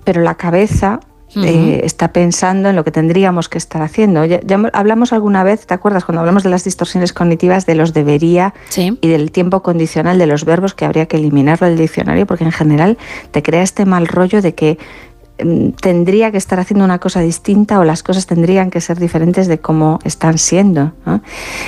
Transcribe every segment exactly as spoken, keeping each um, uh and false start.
pero la cabeza uh-huh. eh, está pensando en lo que tendríamos que estar haciendo. Ya, ya hablamos alguna vez, ¿te acuerdas? Cuando hablamos de las distorsiones cognitivas, de los debería sí. y del tiempo condicional de los verbos que habría que eliminarlo del diccionario, porque en general te crea este mal rollo de que tendría que estar haciendo una cosa distinta o las cosas tendrían que ser diferentes de cómo están siendo, ¿no?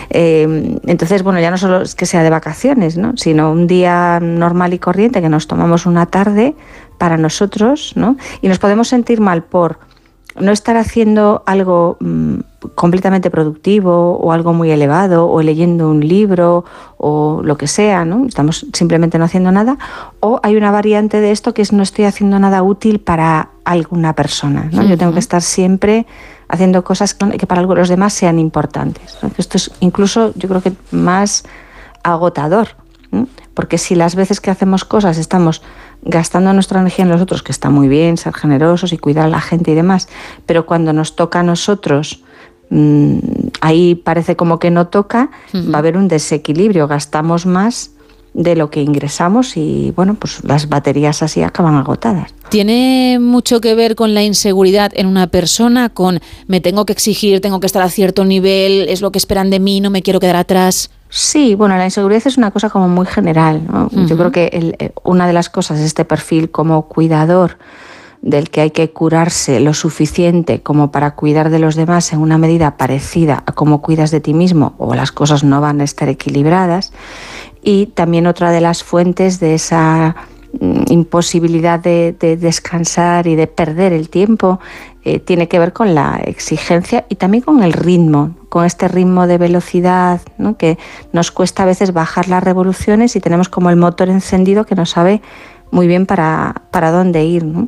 Eh, entonces, bueno, ya no solo es que sea de vacaciones, ¿no? Sino un día normal y corriente que nos tomamos una tarde para nosotros, ¿no? Y nos podemos sentir mal por no estar haciendo algo mmm, completamente productivo o algo muy elevado o leyendo un libro o lo que sea, ¿no? Estamos simplemente no haciendo nada, o hay una variante de esto que es no estoy haciendo nada útil para alguna persona, ¿no? Uh-huh. Yo tengo que estar siempre haciendo cosas que para los demás sean importantes, ¿no? Esto es incluso, yo creo que más agotador, ¿no? Porque si las veces que hacemos cosas estamos gastando nuestra energía en los otros, que está muy bien ser generosos y cuidar a la gente y demás, pero cuando nos toca a nosotros, mmm, ahí parece como que no toca, uh-huh. va a haber un desequilibrio, gastamos más de lo que ingresamos y bueno, pues las baterías así acaban agotadas. ¿Tiene mucho que ver con la inseguridad en una persona, con me tengo que exigir, tengo que estar a cierto nivel, es lo que esperan de mí, no me quiero quedar atrás? Sí, bueno, la inseguridad es una cosa como muy general, ¿no? Uh-huh. Yo creo que el, una de las cosas es este perfil como cuidador del que hay que curarse lo suficiente como para cuidar de los demás en una medida parecida a cómo cuidas de ti mismo o las cosas no van a estar equilibradas. Y también otra de las fuentes de esa imposibilidad de, de descansar y de perder el tiempo eh, tiene que ver con la exigencia y también con el ritmo, con este ritmo de velocidad, ¿no? Que nos cuesta a veces bajar las revoluciones y tenemos como el motor encendido que no sabe muy bien para, para dónde ir, ¿no?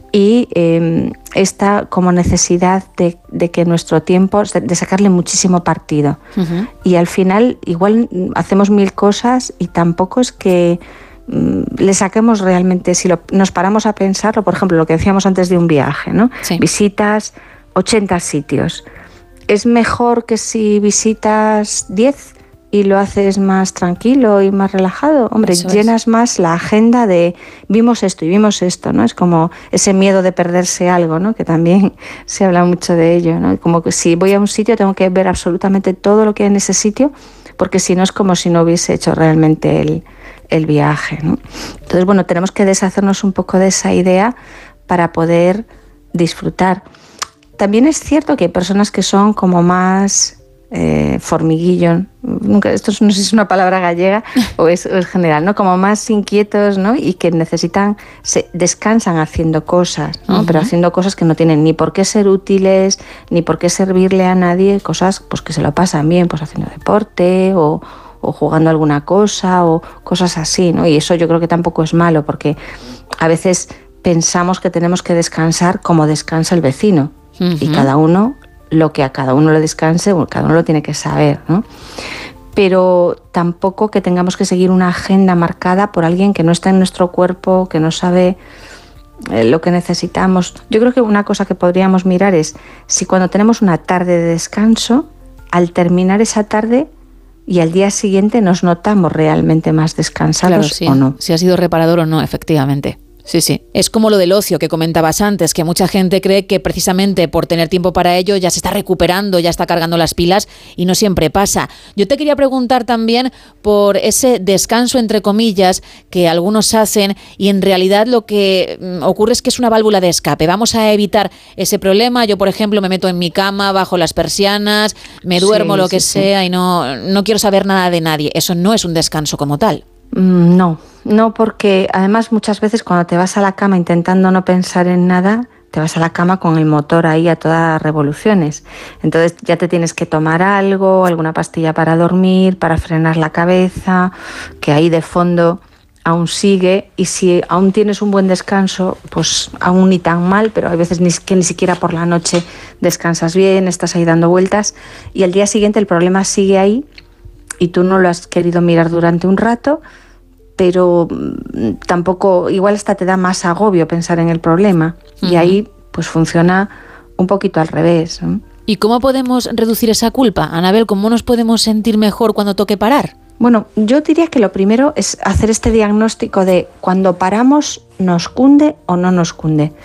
Y eh, esta como necesidad de, de que nuestro tiempo, de sacarle muchísimo partido. Uh-huh. Y al final igual hacemos mil cosas y tampoco es que mm, le saquemos realmente, si lo, nos paramos a pensarlo, por ejemplo, lo que decíamos antes de un viaje, ¿no? Sí. Visitas ochenta sitios. ¿Es mejor que si visitas diez y lo haces más tranquilo y más relajado? Hombre, eso llenas es. Más la agenda de vimos esto y vimos esto, ¿no? Es como ese miedo de perderse algo, ¿no? Que también se habla mucho de ello, ¿no? Como que si voy a un sitio tengo que ver absolutamente todo lo que hay en ese sitio, porque si no es como si no hubiese hecho realmente el, el viaje, ¿no? Entonces, bueno, tenemos que deshacernos un poco de esa idea para poder disfrutar. También es cierto que hay personas que son como más Eh, formiguillo, nunca, esto no sé si es una palabra gallega o es, o es general, ¿no? Como más inquietos, ¿no? Y que necesitan, se descansan haciendo cosas, ¿no? Uh-huh. Pero haciendo cosas que no tienen ni por qué ser útiles, ni por qué servirle a nadie, cosas pues que se lo pasan bien, pues haciendo deporte o, o jugando alguna cosa o cosas así, ¿no? Y eso yo creo que tampoco es malo, porque a veces pensamos que tenemos que descansar como descansa el vecino, uh-huh. y cada uno lo que a cada uno le descanse, cada uno lo tiene que saber, ¿no? Pero tampoco que tengamos que seguir una agenda marcada por alguien que no está en nuestro cuerpo, que no sabe eh, lo que necesitamos. Yo creo que una cosa que podríamos mirar es si cuando tenemos una tarde de descanso, al terminar esa tarde y al día siguiente nos notamos realmente más descansados, claro, sí. o no. Si ha sido reparador o no, efectivamente. Sí, sí. Es como lo del ocio que comentabas antes, que mucha gente cree que precisamente por tener tiempo para ello ya se está recuperando, ya está cargando las pilas y no siempre pasa. Yo te quería preguntar también por ese descanso, entre comillas, que algunos hacen y en realidad lo que ocurre es que es una válvula de escape. Vamos a evitar ese problema. Yo, por ejemplo, me meto en mi cama, bajo las persianas, me duermo, sí, lo que sí, sea sí. y no, no quiero saber nada de nadie. Eso no es un descanso como tal. No, no, porque además muchas veces cuando te vas a la cama intentando no pensar en nada, te vas a la cama con el motor ahí a todas revoluciones. Entonces ya te tienes que tomar algo, alguna pastilla para dormir, para frenar la cabeza, que ahí de fondo aún sigue, y si aún tienes un buen descanso, pues aún ni tan mal, pero hay veces ni, que ni siquiera por la noche descansas bien, estás ahí dando vueltas, y al día siguiente el problema sigue ahí, y tú no lo has querido mirar durante un rato, pero tampoco, igual hasta te da más agobio pensar en el problema. Uh-huh. Y ahí pues funciona un poquito al revés, ¿no? ¿Y cómo podemos reducir esa culpa? Anabel, ¿cómo nos podemos sentir mejor cuando toque parar? Bueno, yo diría que lo primero es hacer este diagnóstico de cuando paramos, ¿nos cunde o no nos cunde?